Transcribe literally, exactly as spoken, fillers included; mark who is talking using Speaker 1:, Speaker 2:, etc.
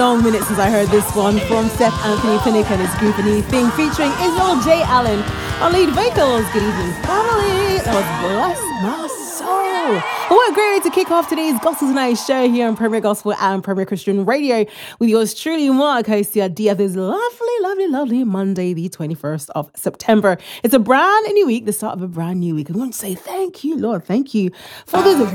Speaker 1: long minute since I heard this one from Seth Anthony Pinnick and his group Anything featuring Israel J. Allen on lead vocals. Good evening, family. That was Bless My Soul. And what a great way to kick off today's Gospel Tonight show here on Premier Gospel and Premier Christian Radio with yours truly, Mark Hosea D F this lovely, lovely, lovely Monday, the twenty-first of September. It's a brand new week, the start of a brand new week. I want to say thank you, Lord. Thank you for this